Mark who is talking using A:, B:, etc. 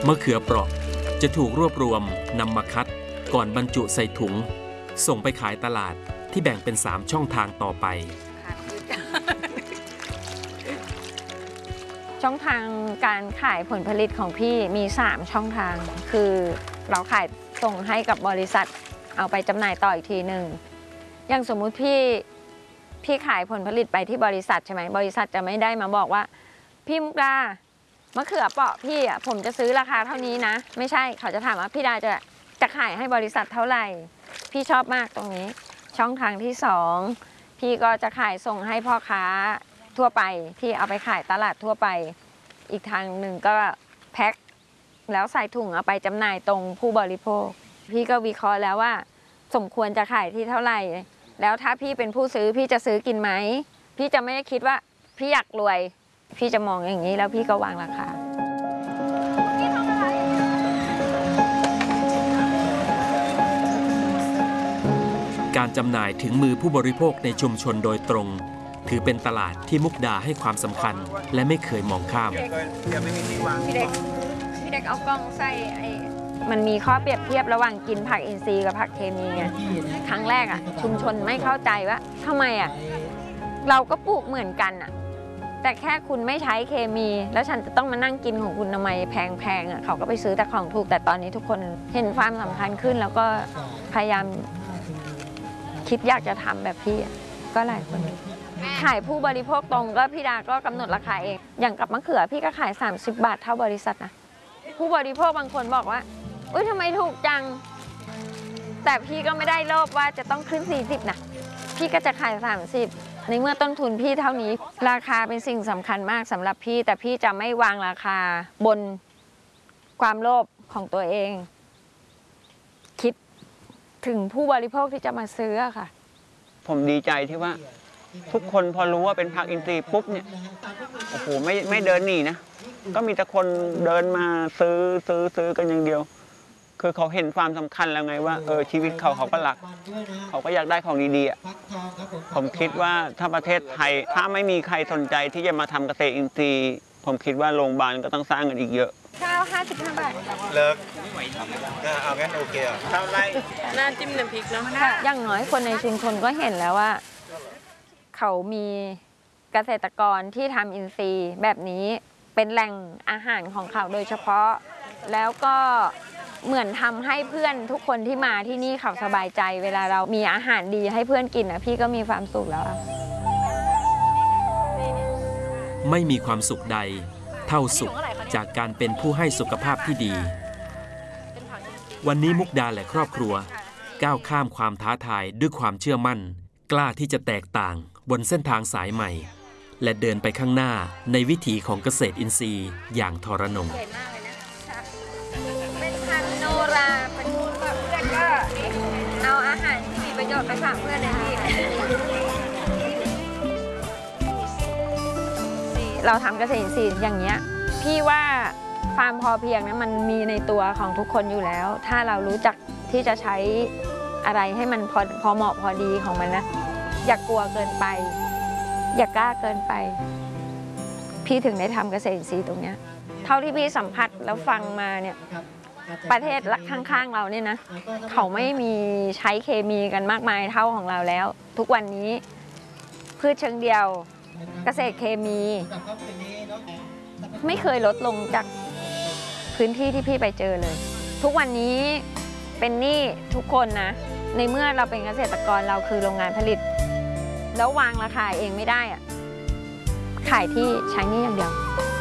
A: มะเขือเปราะจะถูกรวบรวมนำมาคัดก่อนบรรจุใส่ถุงส่งไปขายตลาดที่แบ่งเป็น3ช่องทางต่อไป
B: ช่องทางการขายผลผลิตของพี่มี3ช่องทางคือเราขายส่งให้กับบริษัทเอาไปจำหน่ายต่ออีกทีหนึ่งอย่างสมมุติพี่ขายผลผลิตไปที่บริษัทใช่ไหมบริษัทจะไม่ได้มาบอกว่าพี่มุกดามะเขือเปราะพี่ผมจะซื้อราคาเท่านี้นะไม่ใช่เขาจะถามว่าพี่ดาจะขายให้บริษัทเท่าไหร่พี่ชอบมากตรงนี้ช่องทางที่2พี่ก็จะขายส่งให้พ่อค้าทั่วไปที่เอาไปขายตลาดทั่วไปอีกทางหนึ่งก็แพ็คแล้วใส่ถุงเอาไปจำหน่ายตรงผู้บริโภคพี่ก็วิเคราะห์แล้วว่าสมควรจะขายที่เท่าไหร่แล้วถ้าพี่เป็นผู้ซื้อพี่จะซื้อกินไหมพี่จะไม่ได้คิดว่าพี่อยากรวยพี่จะมองอย่างนี้แล้วพี่ก็วางราคา
A: การจำหน่ายถึงมือผู้บริโภคในชุมชนโดยตรงถือเป็นตลาดที่มุกดาให้ความสำคัญและไม่เคยมองข้าม
B: พี่เด็กเอากล้องใส่มันมีข้อเปรียบเทียบระหว่างกินผักอินทรีย์กับผักเคมีไงครั้งแรกชุมชนไม่เข้าใจว่าทำไมเราก็ปลูกเหมือนกันแต่แค่คุณไม่ใช้เคมีแล้วฉันจะต้องมานั่งกินของคุณทำไมแพงเขาก็ไปซื้อแต่ของถูกแต่ตอนนี้ทุกคนเห็นความสำคัญขึ้นแล้วก็พยายามคิดอยากจะทำแบบพี่ก็หลายคนขายผู้บริโภคตรงก็พี่ดาก็กำหนดราคาเองอย่างกับมะเขือพี่ก็ขาย30 บาทเท่าบริษัทนะผู้บริโภคบางคนบอกว่าอุ้ยทำไมถูกจังแต่พี่ก็ไม่ได้โลภว่าจะต้องขึ้น40นะพี่ก็จะขาย30ในเมื่อต้นทุนพี่เท่านี้ราคาเป็นสิ่งสำคัญมากสำหรับพี่แต่พี่จะไม่วางราคาบนความโลภของตัวเองคิดถึงผู้บริโภคที่จะมาซื้อค่ะ
C: ผมดีใจที่ว่าทุกคนพอรู้ว่าเป็นผักอินทรีย์ปุ๊บเนี่ยโอ้โหไม่เดินหนีนะก็มีแต่คนเดินมาซื้อกันอย่างเดียวคือเขาเห็นความสำคัญแล้วไงว่าชีวิตเขาก็รักเขาก็อยากได้ของดีๆผมคิดว่าถ้าประเทศไทยถ้าไม่มีใครสนใจที่จะมาทำเกษตรอินทรีย์ผมคิดว่าโรงพยาบาลก็ต้องสร้างกันอีกเยอะ
B: ข้าว55 บาท
D: เลิกเอางั้นโอเคข้าวไร่
E: น่าจิ้มน้ำพริกเนาะ
B: อย่างน้อยคนในชุมชนก็เห็นแล้วว่าเขามีเกษตรกรที่ทำอินทรีย์แบบนี้เป็นแหล่งอาหารของเขาโดยเฉพาะแล้วก็เหมือนทำให้เพื่อนทุกคนที่มาที่นี่เขาสบายใจเวลาเรามีอาหารดีให้เพื่อนกินพี่ก็มีความสุขแล้ว
A: ไม่มีความสุขใดเท่าสุขจากการเป็นผู้ให้สุขภาพที่ดีวันนี้มุกดาและครอบครัวก้าวข้ามความท้าทายด้วยความเชื่อมั่นกล้าที่จะแตกต่างบนเส้นทางสายใหม่และเดินไปข้างหน้าในวิถีของเกษตรอินทรีย์อย่างทรนง
B: เป็นพันโนราเป็นเพื่อนก็เอาอาหารที่มีประโยชน์ไปฝากเพื่อนในที่เราทำเกษตรอินทรีย์อย่างเงี้ยพี่ว่าความพอเพียงนะมันมีในตัวของทุกคนอยู่แล้วถ้าเรารู้จักที่จะใช้อะไรให้มันพอเหมาะพอดีของมันนะอย่ากลัวเกินไปอย่ากล้าเกินไปพี่ถึงได้ทำเกษตรอินทรีย์ตรงเนี้ยเท่าที่พี่สัมผัสแล้วฟังมาเนี่ยประเทศข้างๆเราเนี่ยนะเขาไม่มีใช้เคมีกันมากมายเท่าของเราแล้วทุกวันนี้พืชเชิงเดียวเกษตรเคมีไม่เคยลดลงจากพื้นที่ที่พี่ไปเจอเลยทุกวันนี้เป็นหนี้ทุกคนนะในเมื่อเราเป็นเกษตรกรเราคือโรงงานผลิตแล้ววางราคาเองไม่ได้ขายที่ใช้หนี้อย่างเดียว